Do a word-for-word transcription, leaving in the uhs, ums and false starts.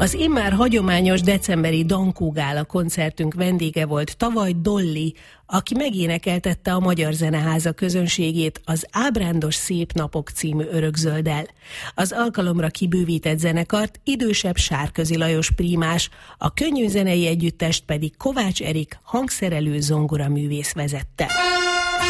Az immár hagyományos decemberi Dankó Gála koncertünk vendége volt tavaly Dolly, aki megénekeltette a Magyar Zeneháza közönségét az Ábrándos Szép Napok című örökzölddel. Az alkalomra kibővített zenekart idősebb Sárközi Lajos prímás, a könnyű zenei együttest pedig Kovács Erik hangszerelő zongoraművész vezette.